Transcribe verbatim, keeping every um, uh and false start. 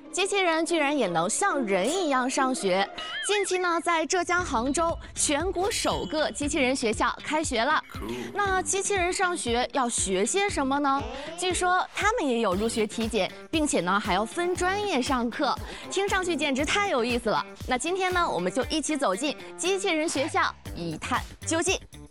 机器人居然也能像人一样上学。近期呢，在浙江杭州，全国首个机器人学校开学了。那机器人上学要学些什么呢？据说他们也有入学体检，并且呢还要分专业上课，听上去简直太有意思了。那今天呢，我们就一起走进机器人学校，一探究竟。